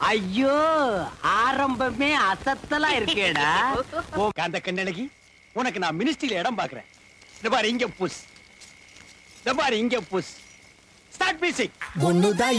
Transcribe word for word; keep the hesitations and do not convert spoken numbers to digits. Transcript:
ஐயோ ஆரம்பமே அசத்தலா இருக்கேடா. காந்த கண்ணழகி, உனக்கு நான் மினிஸ்ட்ரியில இடம் பாக்குறேன். இந்த பாரு இங்க புஷ், இந்த பாரு இங்க புஷ். Start music. ஒண்ணுதான்